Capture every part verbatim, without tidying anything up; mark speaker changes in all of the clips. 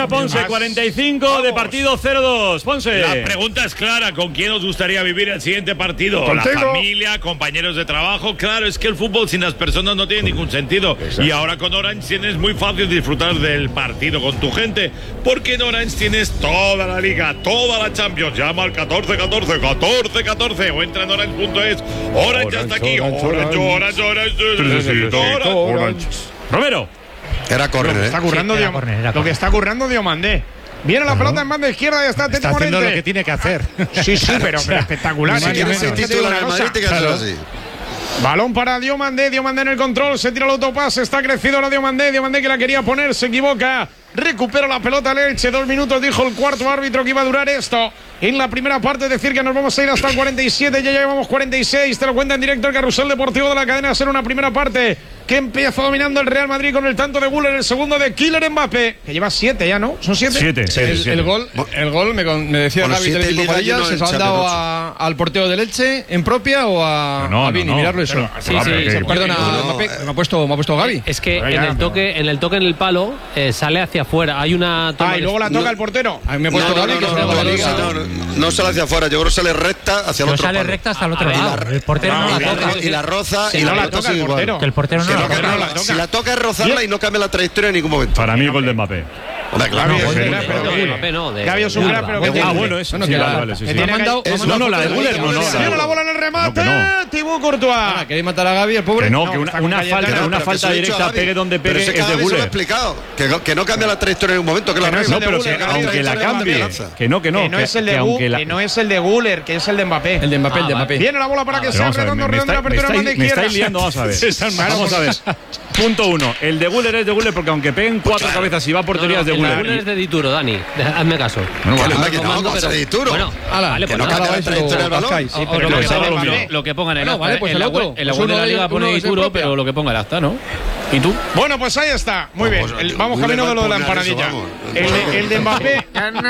Speaker 1: Escucha, Ponce, cuarenta y cinco Vamos. De partido cero dos. Ponce.
Speaker 2: La pregunta es clara, ¿con quién os gustaría vivir el siguiente partido?
Speaker 3: Contigo.
Speaker 2: La familia, compañeros de trabajo. Claro, es que el fútbol sin las personas no tiene ningún sentido. Exacto. Y ahora con Orange tienes muy fácil disfrutar del partido con tu gente, porque en Orange tienes toda la liga, toda la Champions. Llama al catorce catorce, catorce catorce o entra en orange punto es. Orange, Orange ya está aquí. Orange, Orange, Orange, Orange, Orange,
Speaker 1: Orange. Romero.
Speaker 3: Era correr,
Speaker 4: lo que está currando, sí, Dio, lo que está currando Diomandé. Viene la pelota en banda izquierda y está
Speaker 5: Está haciendo lo que tiene que hacer.
Speaker 4: Sí, sí, pero, pero espectacular.
Speaker 3: Si quieres ser titular en Madrid, te quedas así.
Speaker 4: Balón para Diomandé, Diomandé en el control, se tira el autopase, está crecido la Diomandé, Diomandé que la quería poner, se equivoca, recupera la pelota el Elche, dos minutos dijo el cuarto árbitro que iba a durar esto en la primera parte, decir que nos vamos a ir hasta el cuarenta y siete, ya llevamos cuarenta y seis, te lo cuenta en directo el Carrusel Deportivo de la cadena SER, una primera parte que empieza dominando el Real Madrid con el tanto de Güler, el segundo de Kylian Mbappé, que lleva siete ya, ¿no? ¿Son siete?
Speaker 1: Siete.
Speaker 6: El,
Speaker 1: siete.
Speaker 6: el gol, el gol me, me decía bueno, Gaby del equipo Padilla, ¿se lo han dado a, al portero del Elche en propia o a,
Speaker 1: no, no,
Speaker 6: a Vini?
Speaker 1: No, no.
Speaker 6: Mirarlo eso.
Speaker 1: Pero,
Speaker 7: sí, sí,
Speaker 1: sí,
Speaker 7: sí.
Speaker 6: Perdona,
Speaker 3: no,
Speaker 6: Mbappé, me ha puesto, me ha puesto Gaby.
Speaker 7: Es que
Speaker 4: pero
Speaker 7: en,
Speaker 4: ya,
Speaker 7: el toque,
Speaker 4: pero...
Speaker 7: en el toque en el palo eh, sale hacia afuera. Hay una toma.
Speaker 4: Ah, y luego la toca no, el portero.
Speaker 6: A mí me ha puesto
Speaker 3: no,
Speaker 6: Gaby,
Speaker 3: no,
Speaker 6: que
Speaker 3: no,
Speaker 6: es
Speaker 3: no,
Speaker 6: de la
Speaker 3: no,
Speaker 6: liga.
Speaker 3: no, no, no sale hacia afuera, yo creo que sale recta hacia el
Speaker 5: No
Speaker 3: otro
Speaker 5: sale
Speaker 3: palo.
Speaker 5: recta hasta el otro
Speaker 7: Ah,
Speaker 5: lado. El portero no,
Speaker 3: no
Speaker 5: la toca.
Speaker 3: Y la roza
Speaker 4: si
Speaker 3: y
Speaker 4: no
Speaker 3: la
Speaker 4: la toca el
Speaker 3: igual.
Speaker 4: portero.
Speaker 5: Que el portero no
Speaker 3: Si
Speaker 5: la
Speaker 3: la
Speaker 5: toca.
Speaker 3: toca,
Speaker 4: no la toca.
Speaker 3: si la toca es rozarla y no cambia la trayectoria en ningún momento.
Speaker 1: Para mí, gol de Mbappé.
Speaker 3: Hombre, claro.
Speaker 4: Gaby,
Speaker 7: de-
Speaker 4: espera,
Speaker 7: de-
Speaker 4: pero
Speaker 7: de-
Speaker 4: que-
Speaker 7: Mbappé, no, de-
Speaker 4: Gaby
Speaker 7: de
Speaker 4: Osugura,
Speaker 7: Alba.
Speaker 4: pero que
Speaker 1: Ah, bueno, eso.
Speaker 6: Bueno,
Speaker 1: Sí,
Speaker 6: que
Speaker 1: vale,
Speaker 6: la-
Speaker 1: vale, sí,
Speaker 4: que
Speaker 1: sí.
Speaker 4: tiene
Speaker 6: Me ha mandado-
Speaker 4: que-
Speaker 6: me ha
Speaker 1: No,
Speaker 6: mandado
Speaker 1: no, la de
Speaker 6: foto
Speaker 1: Güler, no, no.
Speaker 4: Tiene la
Speaker 1: la-
Speaker 4: bola en el remate.
Speaker 1: No, que no.
Speaker 4: Thibaut Courtois.
Speaker 6: Ah, ¿queréis matar a Gaby, el pobre?
Speaker 1: Que no,
Speaker 4: No,
Speaker 1: que una,
Speaker 4: está con
Speaker 1: una
Speaker 4: Cayetano,
Speaker 1: falta,
Speaker 4: pero
Speaker 1: una
Speaker 3: que
Speaker 1: falta
Speaker 3: se lo he dicho
Speaker 1: directa,
Speaker 3: a Gaby.
Speaker 1: pegue donde
Speaker 3: Pero
Speaker 1: pegue,
Speaker 3: ese
Speaker 1: es de
Speaker 3: cada vez se lo he
Speaker 1: Güler.
Speaker 3: explicado. Que, que no cambia la trayectoria en ningún momento, que la
Speaker 4: Que no es
Speaker 3: regla.
Speaker 1: No,
Speaker 4: de
Speaker 1: pero
Speaker 4: Güler,
Speaker 1: si-
Speaker 4: Gaby,
Speaker 1: aunque
Speaker 4: es
Speaker 1: la
Speaker 4: el de Mbappé.
Speaker 1: cambie, que no, que no.
Speaker 4: Que no es el de
Speaker 1: que
Speaker 4: Gu-
Speaker 1: aunque la-
Speaker 4: que no es el de Güler, que es el de Mbappé.
Speaker 6: El de Mbappé, el de
Speaker 7: Ah,
Speaker 6: Mbappé.
Speaker 4: Viene la bola para que
Speaker 1: Pero
Speaker 4: sea
Speaker 1: vamos a ver,
Speaker 4: redondo,
Speaker 1: me, me
Speaker 4: redondo,
Speaker 1: está-
Speaker 4: la
Speaker 1: me
Speaker 4: apertura en
Speaker 1: estáis,
Speaker 4: banda
Speaker 1: me
Speaker 4: izquierda.
Speaker 1: estáis liando, vamos a ver. Vamos a ver. Punto uno. El de Güler es de Güler porque aunque peguen cuatro cabezas y va a portería
Speaker 7: No,
Speaker 1: es de
Speaker 7: no, el de
Speaker 1: Güler.
Speaker 7: Güler es de Dituro, Dani. Hazme caso.
Speaker 1: Bueno, vale.
Speaker 3: Anda, que no,
Speaker 7: Comando,
Speaker 3: vamos a
Speaker 7: pero-
Speaker 3: ser de Dituro.
Speaker 7: Bueno,
Speaker 6: Ala,
Speaker 7: vale,
Speaker 3: que
Speaker 7: pues
Speaker 3: no
Speaker 7: nada,
Speaker 3: cambia la
Speaker 6: vais, lo
Speaker 3: trayectoria del balón.
Speaker 6: rascáis.
Speaker 7: o- o
Speaker 1: pero
Speaker 7: lo que
Speaker 1: pensaba
Speaker 7: ponga-
Speaker 1: lo mismo.
Speaker 7: lo que ponga en el
Speaker 6: Bueno,
Speaker 7: acta.
Speaker 6: vale, pues
Speaker 7: en
Speaker 6: el
Speaker 7: la
Speaker 6: otro.
Speaker 7: web- en la
Speaker 6: Pues
Speaker 7: web de
Speaker 6: uno
Speaker 7: la
Speaker 6: de-
Speaker 7: liga
Speaker 6: uno
Speaker 7: pone
Speaker 6: de ser
Speaker 7: Dituro,
Speaker 6: propia.
Speaker 7: pero lo que ponga el acta, ¿no? ¿Y tú?
Speaker 4: Bueno, pues ahí está. Muy bien.
Speaker 3: Vamos,
Speaker 4: El- vamos
Speaker 3: Güler
Speaker 4: camino
Speaker 3: va
Speaker 4: de lo de la
Speaker 3: a poner eso,
Speaker 4: empanadilla.
Speaker 3: vamos.
Speaker 4: El de, el de Mbappé.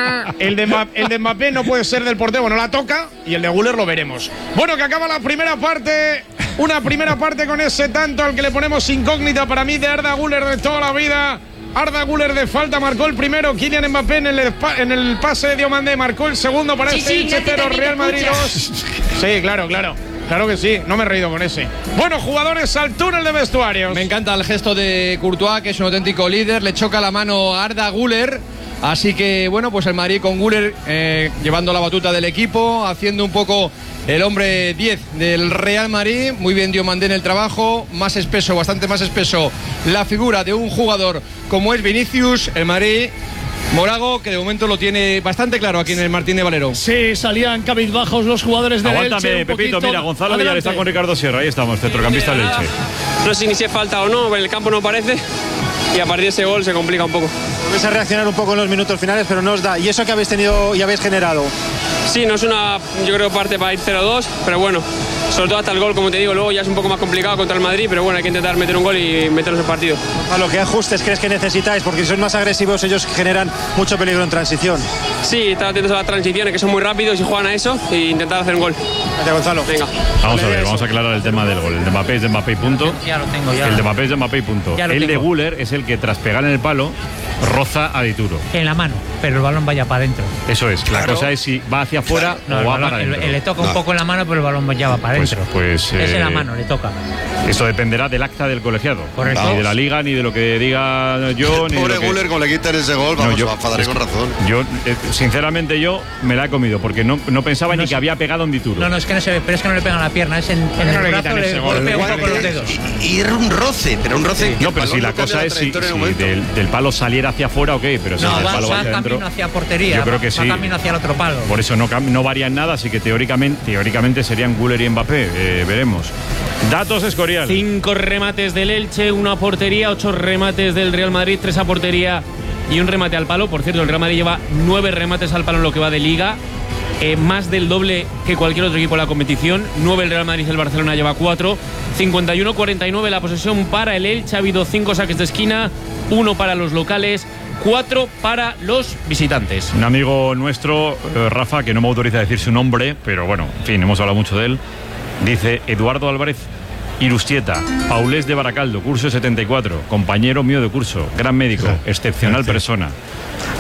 Speaker 4: El de, Mba- el de Mbappé no puede ser del portero, bueno, la toca. Y el de Güler lo veremos. Bueno, que acaba la primera parte. Una primera parte con ese tanto al que le ponemos incógnita para mí de Arda Güler de toda la vida. Arda Güler de falta marcó el primero. Kylian Mbappé en el, espa- en el pase de Diomandé marcó el segundo para
Speaker 8: Sí,
Speaker 4: este
Speaker 8: sí,
Speaker 4: Elche
Speaker 8: no te
Speaker 4: cero,
Speaker 8: también te
Speaker 4: Real Madrid
Speaker 8: escuchas.
Speaker 4: dos. Sí, claro, claro. Claro que sí, no me he reído con ese. Bueno, jugadores al túnel de vestuarios.
Speaker 6: Me encanta el gesto de Courtois, que es un auténtico líder. Le choca la mano a Arda Güler. Así que, bueno, pues el Madrid con Güler eh, llevando la batuta del equipo, haciendo un poco el hombre diez del Real Madrid. Muy bien Diomandé en el trabajo. Más espeso, bastante más espeso la figura de un jugador como es Vinicius. El Madrid, Morago, que de momento lo tiene bastante claro aquí en el Martín de Valero.
Speaker 9: Sí, salían cabizbajos los jugadores del Elche.
Speaker 1: Aguántame,
Speaker 9: un
Speaker 1: Pepito.
Speaker 9: poquito.
Speaker 1: Mira, Gonzalo Villar está
Speaker 9: Adelante.
Speaker 1: con Ricardo Sierra. Ahí estamos, centrocampista del Elche.
Speaker 10: No sé ni si es falta o no, pero el campo no parece. Y a partir de ese gol se complica un poco.
Speaker 11: Vais a reaccionar un poco en los minutos finales, pero no os da. ¿Y eso que habéis tenido y habéis generado?
Speaker 10: Sí, no es una, yo creo, parte para ir cero dos, pero bueno, sobre todo hasta el gol, como te digo, luego ya es un poco más complicado contra el Madrid, pero bueno, hay que intentar meter un gol y meternos en partido.
Speaker 11: A lo que ajustes crees que necesitáis, porque si son más agresivos ellos generan mucho peligro en transición.
Speaker 10: Sí, estar atentos a las transiciones, que son muy rápidos y juegan a eso, e intentar hacer un gol.
Speaker 11: Gracias, Gonzalo.
Speaker 10: Venga.
Speaker 1: Vamos a ver, vamos a aclarar el tema del gol. El de Mbappé es de Mbappé y punto.
Speaker 5: Ya lo tengo, ya.
Speaker 1: El de Mbappé es de Mbappé y punto.
Speaker 5: Ya lo
Speaker 1: El de
Speaker 5: tengo.
Speaker 1: Güler es el que tras pegar en el palo roza a Dituro.
Speaker 5: En la mano, pero el balón vaya para adentro.
Speaker 1: Eso es. La
Speaker 3: Claro.
Speaker 1: cosa es si va hacia afuera
Speaker 5: No,
Speaker 1: o
Speaker 5: el
Speaker 1: va
Speaker 5: balón-
Speaker 1: para
Speaker 5: el-
Speaker 1: adentro.
Speaker 5: el- le toca un
Speaker 3: No.
Speaker 5: poco en la mano, pero el balón ya va para
Speaker 1: Pues-
Speaker 5: adentro.
Speaker 1: pues,
Speaker 5: es en la
Speaker 1: eh,
Speaker 5: mano, le toca.
Speaker 1: Eso dependerá del acta del colegiado.
Speaker 5: Correcto.
Speaker 1: Ni de la liga, ni de lo que diga yo, ni de
Speaker 3: Pobre
Speaker 1: lo que...
Speaker 3: Güler, como le quitan ese gol,
Speaker 1: No,
Speaker 3: vamos,
Speaker 1: yo-
Speaker 3: se va a enfadar
Speaker 1: es
Speaker 3: con
Speaker 1: que
Speaker 3: razón.
Speaker 1: Yo, eh, sinceramente, yo me la he comido porque no, no pensaba
Speaker 5: No
Speaker 1: ni
Speaker 5: sé.
Speaker 1: que había pegado en Dituro.
Speaker 5: No, no, es que no se ve, pero es que no le pegan la pierna, es en, en
Speaker 4: no
Speaker 5: el
Speaker 4: le
Speaker 5: brazo,
Speaker 4: quitan
Speaker 5: le
Speaker 4: ese gol.
Speaker 5: golpea un
Speaker 3: Igual
Speaker 5: poco los
Speaker 3: que-
Speaker 5: dedos.
Speaker 3: Y era un roce, pero un roce. que
Speaker 1: No,
Speaker 3: el
Speaker 1: pero si
Speaker 3: balón
Speaker 1: la
Speaker 3: no cambia
Speaker 1: cosa es si,
Speaker 3: trayectoria en
Speaker 1: si
Speaker 3: un momento.
Speaker 1: del, del palo saliera hacia afuera, ok, pero si
Speaker 5: No,
Speaker 1: del
Speaker 5: va,
Speaker 1: palo va
Speaker 5: va
Speaker 1: hacia adentro.
Speaker 5: camino hacia portería,
Speaker 1: Yo creo que
Speaker 5: va,
Speaker 1: sí.
Speaker 5: va camino hacia el otro palo.
Speaker 1: Por eso no, cam- no varía en nada, así que teóricamente, teóricamente serían Güler y Mbappé. Eh, veremos. Datos Escorial.
Speaker 7: Cinco remates del Elche, una a portería, ocho remates del Real Madrid, tres a portería y un remate al palo. Por cierto, el Real Madrid lleva nueve remates al palo en lo que va de Liga. Eh, más del doble que cualquier otro equipo en la competición. nueve el Real Madrid, el Barcelona lleva cuatro. cincuenta y uno cuarenta y nueve la posesión para el Elche. Ha habido cinco saques de esquina, uno para los locales, cuatro para los visitantes.
Speaker 1: Un amigo nuestro, eh, Rafa, que no me autoriza a decir su nombre, pero bueno, en fin, hemos hablado mucho de él. Dice Eduardo Álvarez Irustieta, Paulés de Baracaldo, curso setenta y cuatro, compañero mío de curso, gran médico, excepcional persona.